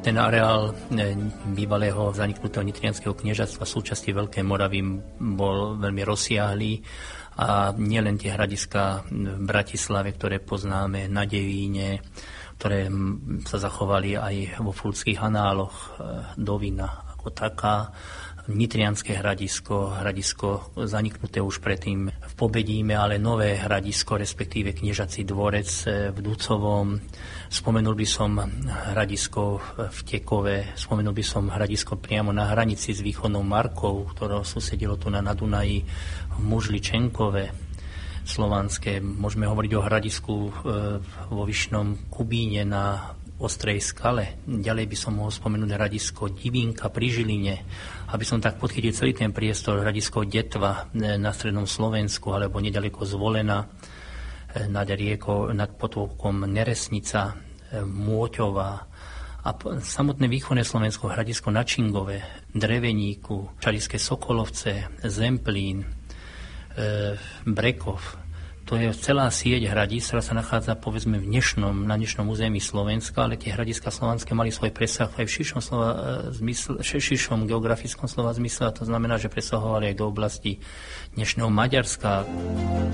Ten areál bývalého zaniknutého Nitrianskeho kniežatstva súčasti Veľkej Moravy bol veľmi rozsiahlý a nielen tie hradiska v Bratislave, ktoré poznáme, na Devíne, ktoré sa zachovali aj vo Fulckých análoch, Dovina ako taká, Nitrianske hradisko zaniknuté už predtým v Pobedíme, ale nové hradisko, respektíve kniežací dvorec v Ducovom. Spomenul by som hradisko v Tekove, spomenul by som hradisko priamo na hranici s východnou Markou, ktoré susedilo tu na Dunaji v Mužličenkove slovanské. Môžeme hovoriť o hradisku vo Vyšnom Kubíne na Ostrej skale. Ďalej by som mohol spomenúť hradisko Divínka pri Žiline, aby som tak podchytil celý ten priestor, hradisko Detva na strednom Slovensku, alebo nedaleko Zvolena, nad potôkom Neresnica, Môťová a samotné východné Slovensko, hradisko na Čingove, Dreveníku, Čaliské Sokolovce, Zemplín, Brekov. To je celá sieť hradíc, ktorá sa nachádza povedzme na dnešnom území Slovenska, ale tie hradiska slovanské mali svoj presah aj v širšom geografickom slova zmysle, a to znamená, že presahovali aj do oblasti dnešného Maďarska.